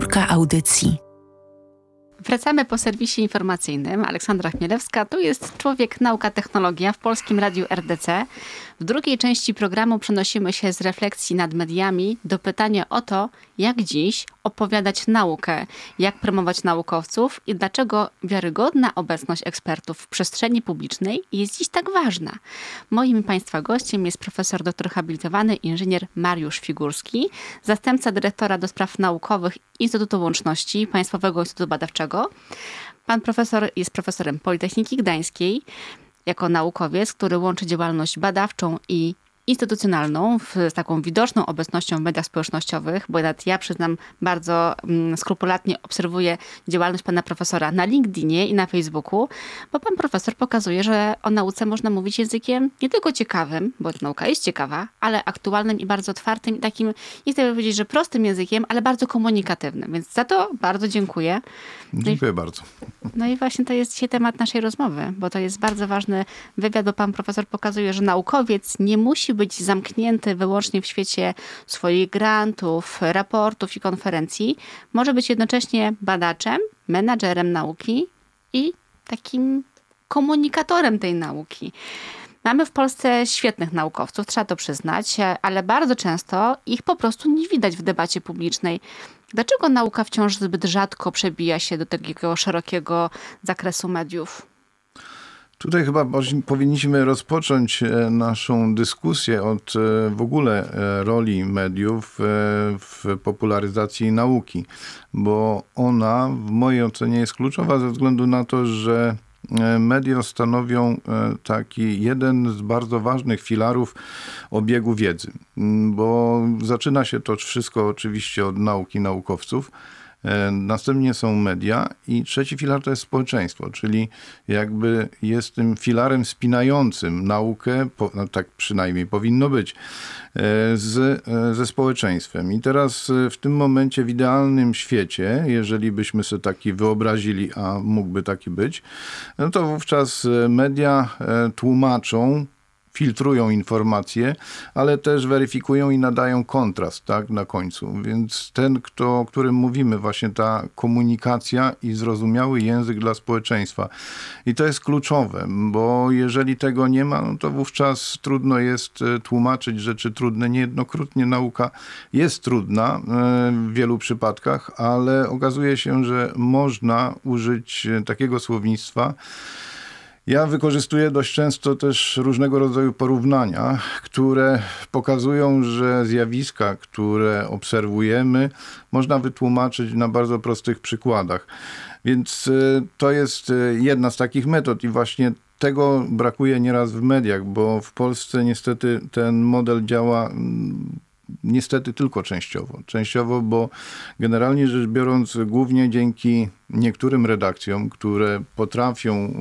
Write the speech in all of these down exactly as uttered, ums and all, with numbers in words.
Powtórka audycji. Wracamy po serwisie informacyjnym. Aleksandra Chmielewska. Tu jest Człowiek, Nauka, Technologia w Polskim Radiu R D C. W drugiej części programu przenosimy się z refleksji nad mediami do pytania o to, jak dziś opowiadać naukę, jak promować naukowców i dlaczego wiarygodna obecność ekspertów w przestrzeni publicznej jest dziś tak ważna. Moim Państwa gościem jest profesor doktor habilitowany inżynier Mariusz Figurski, zastępca dyrektora do spraw naukowych Instytutu Łączności Państwowego Instytutu Badawczego. Pan profesor jest profesorem Politechniki Gdańskiej, jako naukowiec, który łączy działalność badawczą i instytucjonalną z taką widoczną obecnością w mediach społecznościowych, bo nawet ja przyznam, bardzo mm, skrupulatnie obserwuję działalność pana profesora na LinkedInie i na Facebooku, bo pan profesor pokazuje, że o nauce można mówić językiem nie tylko ciekawym, bo nauka jest ciekawa, ale aktualnym i bardzo otwartym i takim, nie chcę powiedzieć, że prostym językiem, ale bardzo komunikatywnym. Więc za to bardzo dziękuję. Dziękuję no i, bardzo. No i właśnie to jest dzisiaj temat naszej rozmowy, bo to jest bardzo ważny wywiad, bo pan profesor pokazuje, że naukowiec nie musi być zamknięty wyłącznie w świecie swoich grantów, raportów i konferencji. Może być jednocześnie badaczem, menadżerem nauki i takim komunikatorem tej nauki. Mamy w Polsce świetnych naukowców, trzeba to przyznać, ale bardzo często ich po prostu nie widać w debacie publicznej. Dlaczego nauka wciąż zbyt rzadko przebija się do takiego szerokiego zakresu mediów? Tutaj chyba powinniśmy rozpocząć naszą dyskusję od w ogóle roli mediów w popularyzacji nauki, bo ona w mojej ocenie jest kluczowa ze względu na to, że media stanowią taki jeden z bardzo ważnych filarów obiegu wiedzy, bo zaczyna się to wszystko oczywiście od nauki naukowców. Następnie są media i trzeci filar to jest społeczeństwo, czyli jakby jest tym filarem spinającym naukę, no tak przynajmniej powinno być, z, ze społeczeństwem. I teraz w tym momencie w idealnym świecie, jeżeli byśmy sobie taki wyobrazili, a mógłby taki być, no to wówczas media tłumaczą, filtrują informacje, ale też weryfikują i nadają kontrast, tak, na końcu. Więc ten, kto, o którym mówimy, właśnie ta komunikacja i zrozumiały język dla społeczeństwa. I to jest kluczowe, bo jeżeli tego nie ma, no to wówczas trudno jest tłumaczyć rzeczy trudne. Niejednokrotnie nauka jest trudna w wielu przypadkach, ale okazuje się, że można użyć takiego słownictwa. Ja wykorzystuję dość często też różnego rodzaju porównania, które pokazują, że zjawiska, które obserwujemy, można wytłumaczyć na bardzo prostych przykładach. Więc to jest jedna z takich metod i właśnie tego brakuje nieraz w mediach, bo w Polsce niestety ten model działa niestety tylko częściowo. Częściowo, bo generalnie rzecz biorąc, głównie dzięki niektórym redakcjom, które potrafią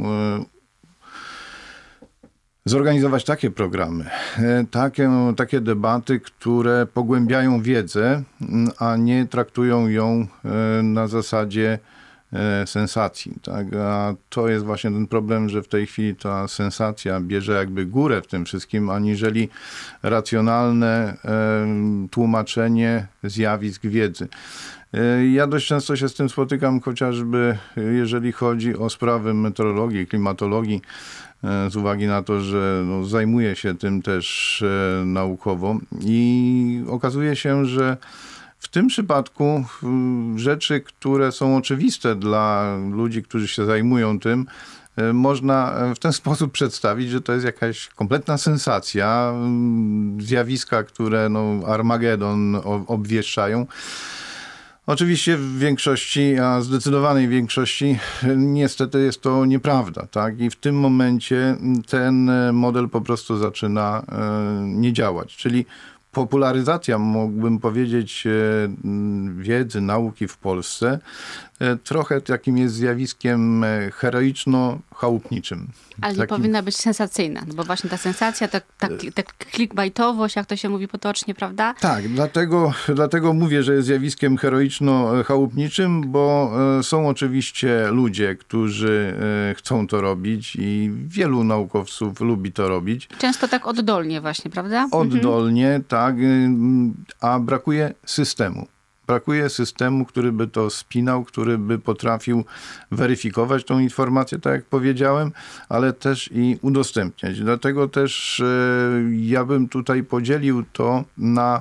zorganizować takie programy, takie, takie debaty, które pogłębiają wiedzę, a nie traktują ją na zasadzie sensacji. Tak? A to jest właśnie ten problem, że w tej chwili ta sensacja bierze jakby górę w tym wszystkim, aniżeli racjonalne tłumaczenie zjawisk wiedzy. Ja dość często się z tym spotykam, chociażby jeżeli chodzi o sprawy meteorologii, klimatologii, z uwagi na to, że no, zajmuję się tym też e, naukowo i okazuje się, że w tym przypadku y, rzeczy, które są oczywiste dla ludzi, którzy się zajmują tym, y, można w ten sposób przedstawić, że to jest jakaś kompletna sensacja, y, zjawiska, które no, Armagedon o, obwieszczają. Oczywiście w większości, a zdecydowanej większości niestety jest to nieprawda, tak? I w tym momencie ten model po prostu zaczyna nie działać. Czyli popularyzacja, mógłbym powiedzieć, wiedzy, nauki w Polsce trochę takim jest zjawiskiem heroiczno-chałupniczym. Ale nie takim... powinna być sensacyjna, no bo właśnie ta sensacja, ta, ta, ta clickbaitowość, jak to się mówi potocznie, prawda? Tak, dlatego, dlatego mówię, że jest zjawiskiem heroiczno-chałupniczym, bo są oczywiście ludzie, którzy chcą to robić i wielu naukowców lubi to robić. Często tak oddolnie właśnie, prawda? Oddolnie, mhm. tak, a brakuje systemu. brakuje systemu, który by to spinał, który by potrafił weryfikować tą informację, tak jak powiedziałem, ale też i udostępniać. Dlatego też ja bym tutaj podzielił to na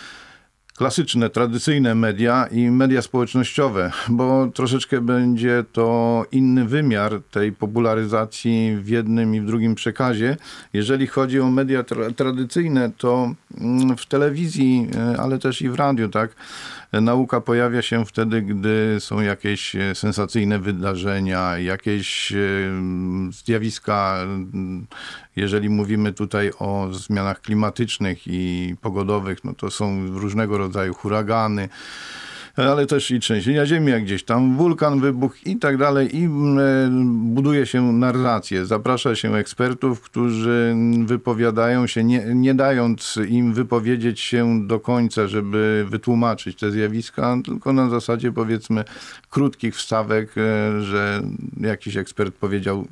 klasyczne, tradycyjne media i media społecznościowe, bo troszeczkę będzie to inny wymiar tej popularyzacji w jednym i w drugim przekazie. Jeżeli chodzi o media tra- tradycyjne, to w telewizji, ale też i w radiu, tak, nauka pojawia się wtedy, gdy są jakieś sensacyjne wydarzenia, jakieś zjawiska, jeżeli mówimy tutaj o zmianach klimatycznych i pogodowych, no to są różnego rodzaju huragany, ale też i trzęsienia ziemi, jak gdzieś tam wulkan wybuchł i tak dalej. I buduje się narrację. Zaprasza się ekspertów, którzy wypowiadają się, nie, nie dając im wypowiedzieć się do końca, żeby wytłumaczyć te zjawiska, tylko na zasadzie, powiedzmy, krótkich wstawek, że jakiś ekspert powiedział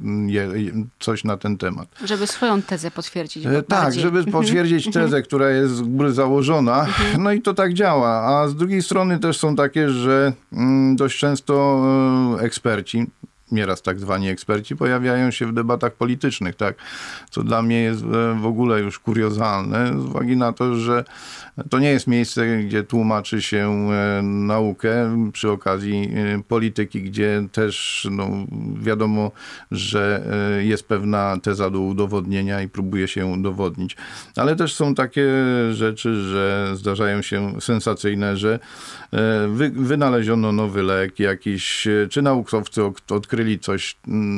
coś na ten temat. Żeby swoją tezę potwierdzić. Tak, bardziej. żeby potwierdzić tezę, która jest z góry założona. No i to tak działa. A z drugiej strony też są takie, że dość często eksperci, nieraz tak zwani eksperci, pojawiają się w debatach politycznych, tak? Co dla mnie jest w ogóle już kuriozalne, z uwagi na to, że to nie jest miejsce, gdzie tłumaczy się naukę przy okazji polityki, gdzie też no, wiadomo, że jest pewna teza do udowodnienia i próbuje się udowodnić. Ale też są takie rzeczy, że zdarzają się sensacyjne, że wy, wynaleziono nowy lek, jakiś, czy naukowcy odkryli coś,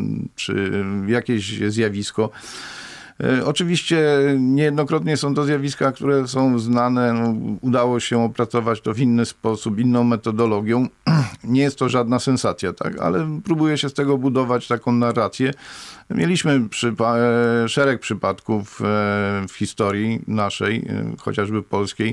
czy jakieś zjawisko. Oczywiście niejednokrotnie są to zjawiska, które są znane. No, udało się opracować to w inny sposób, inną metodologią. Nie jest to żadna sensacja, tak? Ale próbuje się z tego budować taką narrację. Mieliśmy przypa- szereg przypadków w historii naszej, chociażby polskiej,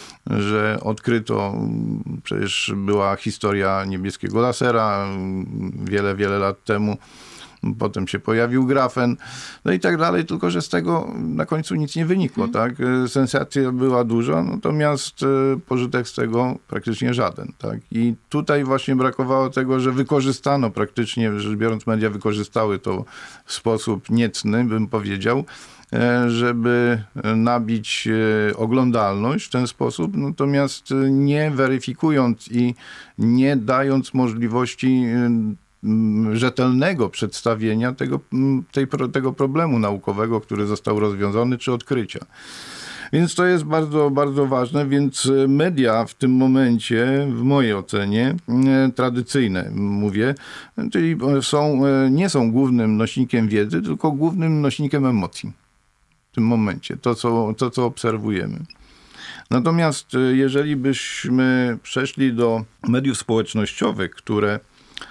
że odkryto, przecież była historia niebieskiego lasera wiele, wiele lat temu. Potem się pojawił grafen, no i tak dalej, tylko że z tego na końcu nic nie wynikło, tak? Sensacja była duża, natomiast pożytek z tego praktycznie żaden, tak? I tutaj właśnie brakowało tego, że wykorzystano praktycznie, rzecz biorąc, media wykorzystały to w sposób niecny, bym powiedział, żeby nabić oglądalność w ten sposób, natomiast nie weryfikując i nie dając możliwości rzetelnego przedstawienia tego, tej, tego problemu naukowego, który został rozwiązany, czy odkrycia. Więc to jest bardzo, bardzo ważne, więc media w tym momencie, w mojej ocenie, tradycyjne mówię, czyli są, nie są głównym nośnikiem wiedzy, tylko głównym nośnikiem emocji w tym momencie, to co, to, co obserwujemy. Natomiast jeżeli byśmy przeszli do mediów społecznościowych, które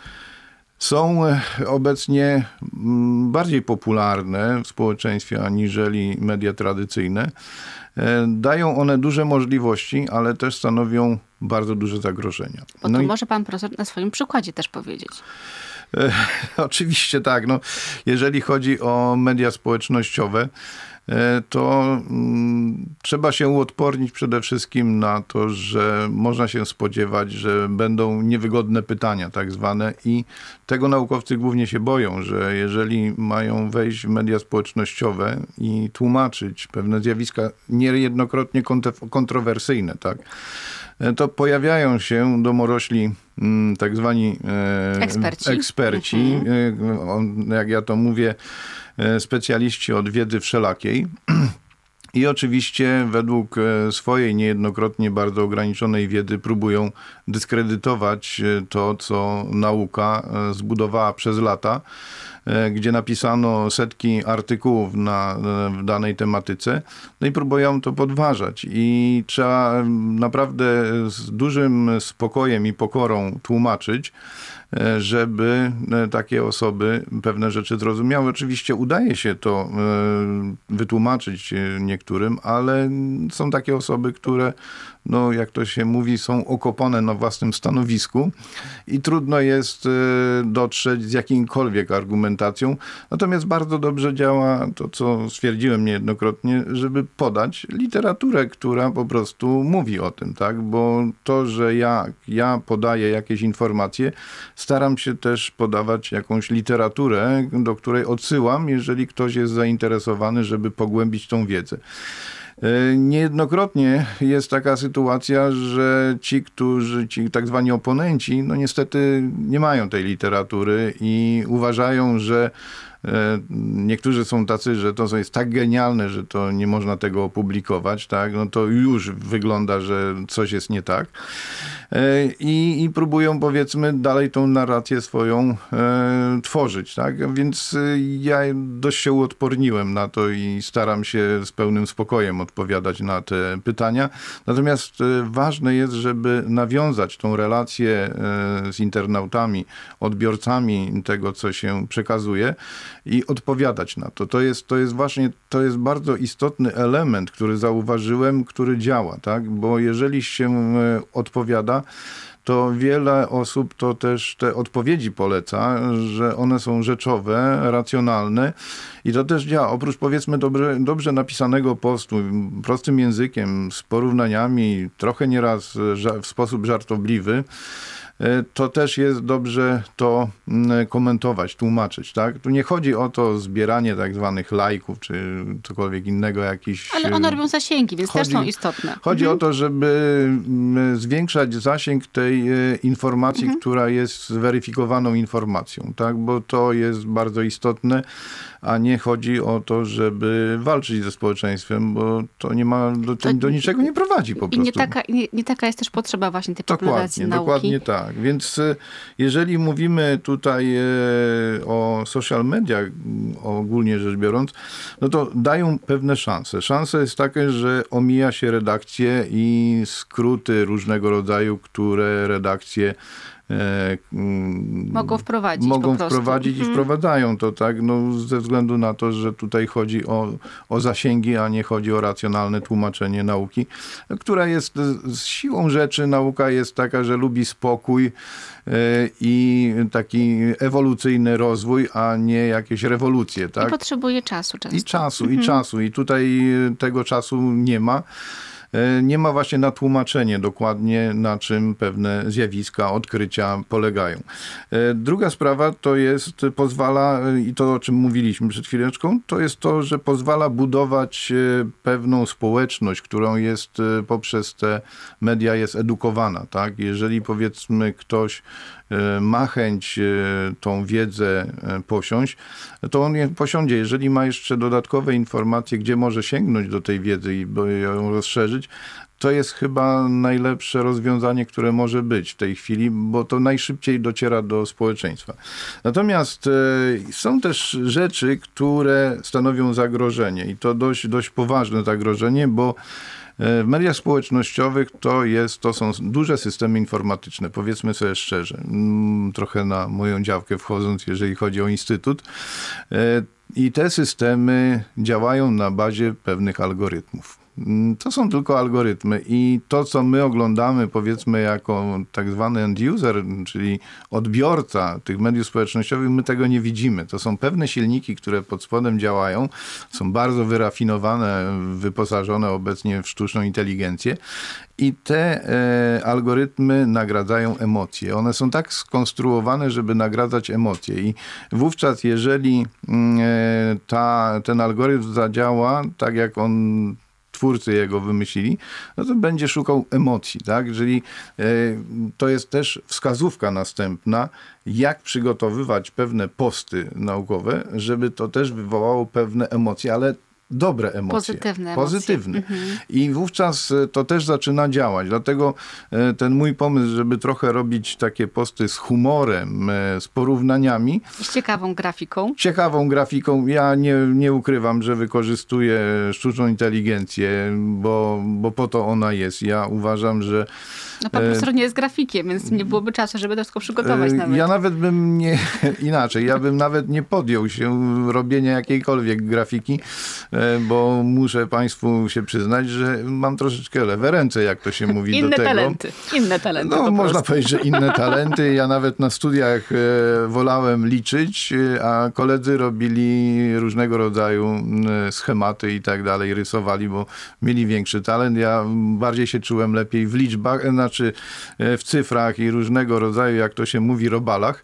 są obecnie bardziej popularne w społeczeństwie aniżeli media tradycyjne. Dają one duże możliwości, ale też stanowią bardzo duże zagrożenia. Bo no to i... może pan profesor na swoim przykładzie też powiedzieć. E, oczywiście tak. No, jeżeli chodzi o media społecznościowe, to mm, trzeba się uodpornić przede wszystkim na to, że można się spodziewać, że będą niewygodne pytania tak zwane i tego naukowcy głównie się boją, że jeżeli mają wejść w media społecznościowe i tłumaczyć pewne zjawiska niejednokrotnie kontrowersyjne, tak, to pojawiają się domorośli tak zwani e, eksperci, eksperci mhm. jak ja to mówię, specjaliści od wiedzy wszelakiej i oczywiście według swojej niejednokrotnie bardzo ograniczonej wiedzy próbują dyskredytować to, co nauka zbudowała przez lata, gdzie napisano setki artykułów na, w danej tematyce, no i próbują to podważać. I trzeba naprawdę z dużym spokojem i pokorą tłumaczyć, żeby takie osoby pewne rzeczy zrozumiały. Oczywiście udaje się to wytłumaczyć niektórym, ale są takie osoby, które no jak to się mówi, są okopane na własnym stanowisku i trudno jest dotrzeć z jakimkolwiek argumentacją. Natomiast bardzo dobrze działa to, co stwierdziłem niejednokrotnie, żeby podać literaturę, która po prostu mówi o tym, tak? Bo to, że ja, ja podaję jakieś informacje, staram się też podawać jakąś literaturę, do której odsyłam, jeżeli ktoś jest zainteresowany, żeby pogłębić tą wiedzę. Niejednokrotnie jest taka sytuacja, że ci, którzy, ci tak zwani oponenci, no niestety nie mają tej literatury i uważają, że niektórzy są tacy, że to jest tak genialne, że to nie można tego opublikować, tak? No to już wygląda, że coś jest nie tak. I, i próbują, powiedzmy, dalej tą narrację swoją e, tworzyć, tak? Więc ja dość się uodporniłem na to i staram się z pełnym spokojem odpowiadać na te pytania. Natomiast ważne jest, żeby nawiązać tą relację z internautami, odbiorcami tego, co się przekazuje i odpowiadać na to. To jest, to jest właśnie, to jest bardzo istotny element, który zauważyłem, który działa, tak? Bo jeżeli się odpowiada, to wiele osób to też te odpowiedzi poleca, że one są rzeczowe, racjonalne i to też działa. Oprócz, powiedzmy, dobrze, dobrze napisanego postu, prostym językiem, z porównaniami, trochę nieraz w sposób żartobliwy, to też jest dobrze to komentować, tłumaczyć, tak? Tu nie chodzi o to zbieranie tak zwanych lajków, czy cokolwiek innego jakiś... Ale one robią zasięgi, więc chodzi, też są istotne. Chodzi mhm. o to, żeby zwiększać zasięg tej informacji, mhm. która jest zweryfikowaną informacją, tak? Bo to jest bardzo istotne, a nie chodzi o to, żeby walczyć ze społeczeństwem, bo to nie ma, do, to, do niczego nie prowadzi po prostu. I nie taka, nie, nie taka jest też potrzeba właśnie tej popularyzacji nauki. Dokładnie tak. Więc jeżeli mówimy tutaj o social mediach, ogólnie rzecz biorąc, no to dają pewne szanse. Szansa jest taka, że omija się redakcje i skróty różnego rodzaju, które redakcje mogą wprowadzić mogą po prostu. wprowadzić i mhm. wprowadzają to, tak, no, ze względu na to, że tutaj chodzi o, o zasięgi, a nie chodzi o racjonalne tłumaczenie nauki, która jest z siłą rzeczy, nauka jest taka, że lubi spokój i taki ewolucyjny rozwój, a nie jakieś rewolucje, tak? I potrzebuje czasu często. I czasu, mhm. i czasu. I tutaj tego czasu nie ma. Nie ma właśnie na tłumaczenie dokładnie, na czym pewne zjawiska, odkrycia polegają. Druga sprawa to jest, pozwala, i to o czym mówiliśmy przed chwileczką, to jest to, że pozwala budować pewną społeczność, którą jest poprzez te media jest edukowana, tak? Jeżeli, powiedzmy, ktoś ma chęć tą wiedzę posiąść, to on je posiądzie. Jeżeli ma jeszcze dodatkowe informacje, gdzie może sięgnąć do tej wiedzy i ją rozszerzyć, to jest chyba najlepsze rozwiązanie, które może być w tej chwili, bo to najszybciej dociera do społeczeństwa. Natomiast są też rzeczy, które stanowią zagrożenie i to dość, dość poważne zagrożenie, bo w mediach społecznościowych to, jest, to są duże systemy informatyczne, powiedzmy sobie szczerze, trochę na moją działkę wchodząc, jeżeli chodzi o instytut. I te systemy działają na bazie pewnych algorytmów. To są tylko algorytmy i to, co my oglądamy, powiedzmy, jako tak zwany end user, czyli odbiorca tych mediów społecznościowych, my tego nie widzimy. To są pewne silniki, które pod spodem działają, są bardzo wyrafinowane, wyposażone obecnie w sztuczną inteligencję i te e, algorytmy nagradzają emocje. One są tak skonstruowane, żeby nagradzać emocje i wówczas, jeżeli e, ta, ten algorytm zadziała tak, jak on twórcy jego wymyślili, no to będzie szukał emocji, tak? Czyli e, to jest też wskazówka następna, jak przygotowywać pewne posty naukowe, żeby to też wywołało pewne emocje, ale dobre emocje. Pozytywne Pozytywne. emocje. Mhm. I wówczas to też zaczyna działać. Dlatego ten mój pomysł, żeby trochę robić takie posty z humorem, z porównaniami. Z ciekawą grafiką. Ciekawą grafiką. Ja nie, nie ukrywam, że wykorzystuję sztuczną inteligencję, bo, bo po to ona jest. Ja uważam, że No pan profesor nie jest grafikiem, więc nie byłoby czasu, żeby to wszystko przygotować nawet. Ja nawet bym nie, inaczej, ja bym nawet nie podjął się robienia jakiejkolwiek grafiki, bo muszę państwu się przyznać, że mam troszeczkę lewe ręce, jak to się mówi inne do tego. Talenty, inne talenty. No po można prostu. powiedzieć, że inne talenty. Ja nawet na studiach wolałem liczyć, a koledzy robili różnego rodzaju schematy i tak dalej, rysowali, bo mieli większy talent. Ja bardziej się czułem lepiej w liczbach, znaczy w cyfrach i różnego rodzaju, jak to się mówi, robalach.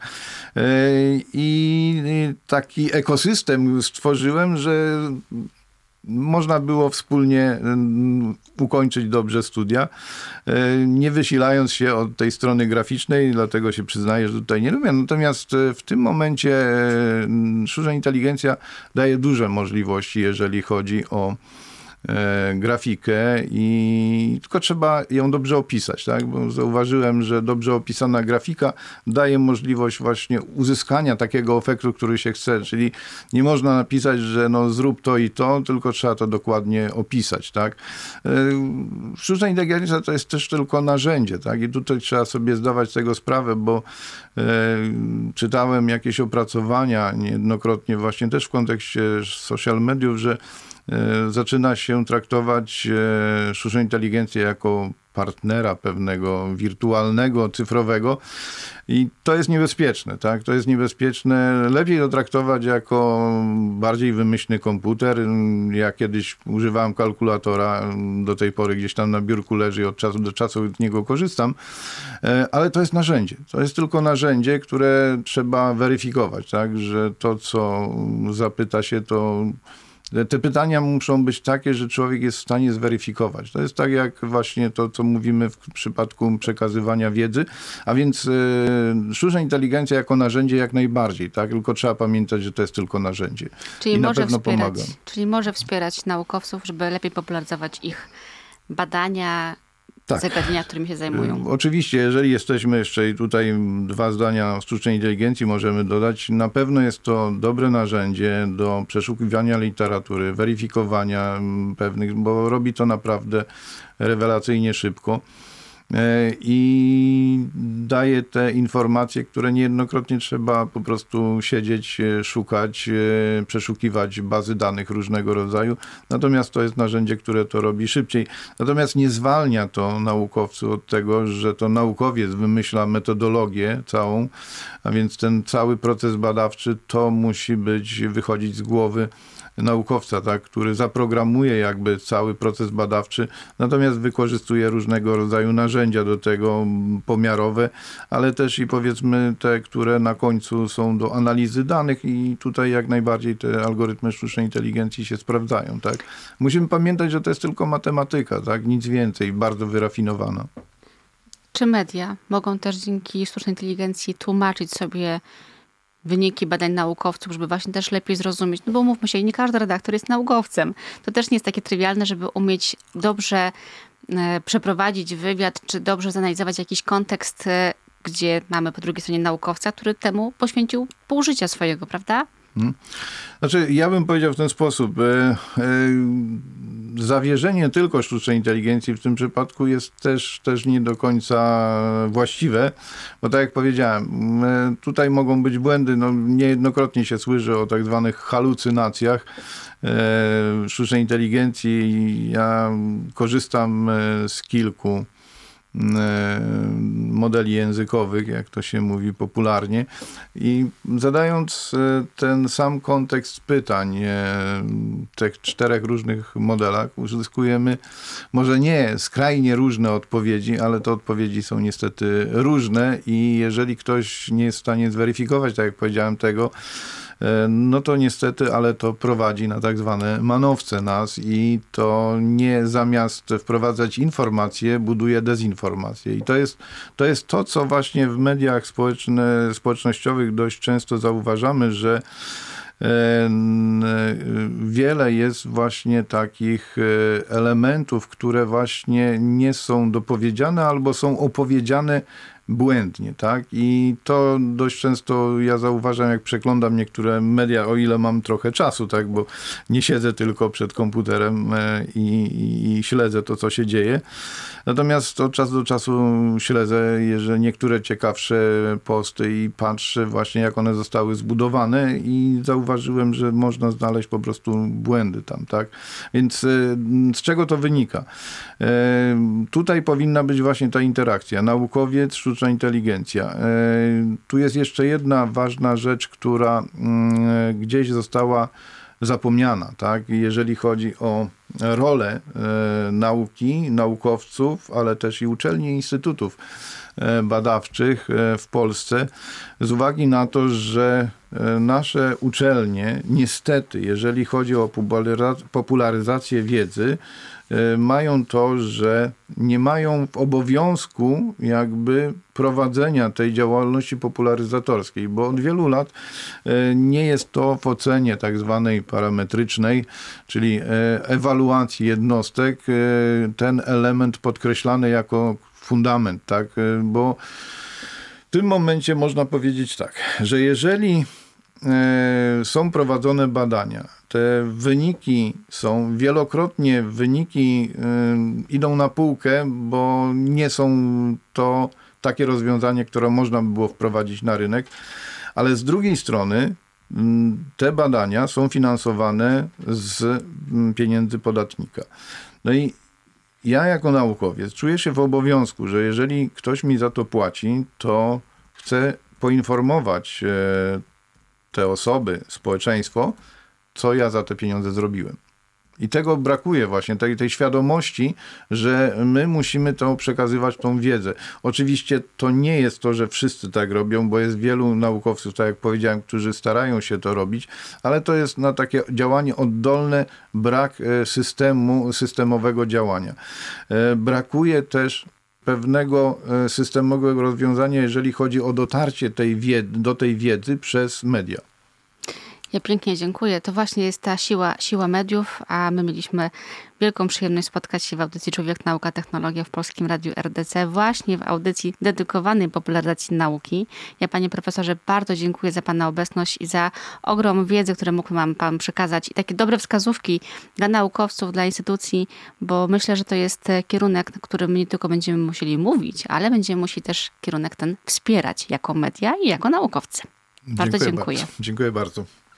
I taki ekosystem stworzyłem, że można było wspólnie ukończyć dobrze studia, nie wysilając się od tej strony graficznej, dlatego się przyznaję, że tutaj nie lubię. Natomiast w tym momencie sztuczna inteligencja daje duże możliwości, jeżeli chodzi o grafikę i tylko trzeba ją dobrze opisać, tak? Bo zauważyłem, że dobrze opisana grafika daje możliwość właśnie uzyskania takiego efektu, który się chce, czyli nie można napisać, że no zrób to i to, tylko trzeba to dokładnie opisać, tak? Sztuczna inteligencja to jest też tylko narzędzie, tak? I tutaj trzeba sobie zdawać z tego sprawę, bo e, czytałem jakieś opracowania niejednokrotnie właśnie też w kontekście social mediów, że zaczyna się traktować sztuczną inteligencję jako partnera pewnego wirtualnego, cyfrowego i to jest niebezpieczne, tak? To jest niebezpieczne. Lepiej to traktować jako bardziej wymyślny komputer. Ja kiedyś używałem kalkulatora, do tej pory gdzieś tam na biurku leży i od czasu do czasu z niego korzystam, ale to jest narzędzie. To jest tylko narzędzie, które trzeba weryfikować, tak? Że to, co zapyta się, to te pytania muszą być takie, że człowiek jest w stanie zweryfikować. To jest tak jak właśnie to, co mówimy w przypadku przekazywania wiedzy, a więc yy, sztuczna inteligencja jako narzędzie jak najbardziej, tak? Tylko trzeba pamiętać, że to jest tylko narzędzie. Czyli I na może pewno wspierać, pomaga. czyli może wspierać naukowców, żeby lepiej popularyzować ich badania, Tak. zagadnienia, którymi się zajmują. Oczywiście, jeżeli jesteśmy jeszcze i tutaj dwa zdania o sztucznej inteligencji możemy dodać, na pewno jest to dobre narzędzie do przeszukiwania literatury, weryfikowania pewnych, bo robi to naprawdę rewelacyjnie szybko i daje te informacje, które niejednokrotnie trzeba po prostu siedzieć, szukać, przeszukiwać bazy danych różnego rodzaju. Natomiast to jest narzędzie, które to robi szybciej. Natomiast nie zwalnia to naukowców od tego, że to naukowiec wymyśla metodologię całą, a więc ten cały proces badawczy to musi być, wychodzić z głowy naukowca, tak, który zaprogramuje jakby cały proces badawczy, natomiast wykorzystuje różnego rodzaju narzędzia do tego pomiarowe, ale też i powiedzmy te, które na końcu są do analizy danych i tutaj jak najbardziej te algorytmy sztucznej inteligencji się sprawdzają, tak. Musimy pamiętać, że to jest tylko matematyka, tak, nic więcej, bardzo wyrafinowana. Czy media mogą też dzięki sztucznej inteligencji tłumaczyć sobie wyniki badań naukowców, żeby właśnie też lepiej zrozumieć, no bo mówmy się, nie każdy redaktor jest naukowcem. To też nie jest takie trywialne, żeby umieć dobrze e, przeprowadzić wywiad, czy dobrze zanalizować jakiś kontekst, e, gdzie mamy po drugiej stronie naukowca, który temu poświęcił pół życia swojego, prawda? Hmm. Znaczy, ja bym powiedział w ten sposób. E, e, zawierzenie tylko sztucznej inteligencji w tym przypadku jest też, też nie do końca właściwe, bo tak jak powiedziałem, e, tutaj mogą być błędy. No, niejednokrotnie się słyszy o tak zwanych halucynacjach e, sztucznej inteligencji. Ja korzystam z kilku modeli językowych, jak to się mówi popularnie, i zadając ten sam kontekst pytań w tych czterech różnych modelach uzyskujemy może nie skrajnie różne odpowiedzi, ale te odpowiedzi są niestety różne i jeżeli ktoś nie jest w stanie zweryfikować, tak jak powiedziałem, tego, no to niestety, ale to prowadzi na tak zwane manowce nas i to nie zamiast wprowadzać informacje, buduje dezinformację. I to jest to, jest to co właśnie w mediach społeczne, społecznościowych dość często zauważamy, że wiele jest właśnie takich elementów, które właśnie nie są dopowiedziane albo są opowiedziane błędnie, tak? I to dość często ja zauważam, jak przeglądam niektóre media, o ile mam trochę czasu, tak? Bo nie siedzę tylko przed komputerem i, i, i śledzę to, co się dzieje. Natomiast od czasu do czasu śledzę, że niektóre ciekawsze posty i patrzę właśnie, jak one zostały zbudowane i zauważyłem, że można znaleźć po prostu błędy tam, tak? Więc z czego to wynika? Tutaj powinna być właśnie ta interakcja. Naukowiec, sztuczna inteligencja. Tu jest jeszcze jedna ważna rzecz, która gdzieś została zapomniana, tak? Jeżeli chodzi o rolę e, nauki, naukowców, ale też i uczelni i instytutów e, badawczych e, w Polsce, z uwagi na to, że e, nasze uczelnie niestety, jeżeli chodzi o popularyzację wiedzy, mają to, że nie mają w obowiązku jakby prowadzenia tej działalności popularyzatorskiej, bo od wielu lat nie jest to w ocenie tak zwanej parametrycznej, czyli ewaluacji jednostek, ten element podkreślany jako fundament, tak, bo w tym momencie można powiedzieć tak, że jeżeli są prowadzone badania, te wyniki są wielokrotnie, wyniki idą na półkę, bo nie są to takie rozwiązanie, które można by było wprowadzić na rynek, ale z drugiej strony te badania są finansowane z pieniędzy podatnika. No i ja jako naukowiec czuję się w obowiązku, że jeżeli ktoś mi za to płaci, to chcę poinformować te osoby, społeczeństwo, co ja za te pieniądze zrobiłem. I tego brakuje właśnie, tej, tej świadomości, że my musimy to przekazywać, tą wiedzę. Oczywiście to nie jest to, że wszyscy tak robią, bo jest wielu naukowców, tak jak powiedziałem, którzy starają się to robić, ale to jest na takie działanie oddolne, brak systemu, systemowego działania. Brakuje też pewnego systemowego rozwiązania, jeżeli chodzi o dotarcie tej wiedzy, do tej wiedzy przez media. Ja pięknie dziękuję. To właśnie jest ta siła, siła mediów, a my mieliśmy wielką przyjemność spotkać się w audycji Człowiek, Nauka, Technologia w Polskim Radiu R D C, właśnie w audycji dedykowanej popularyzacji nauki. Ja, panie profesorze, bardzo dziękuję za pana obecność i za ogrom wiedzy, które mógł nam pan przekazać i takie dobre wskazówki dla naukowców, dla instytucji, bo myślę, że to jest kierunek, na którym my nie tylko będziemy musieli mówić, ale będziemy musieli też kierunek ten wspierać jako media i jako naukowcy. Bardzo dziękuję. Dziękuję bardzo. Dziękuję bardzo.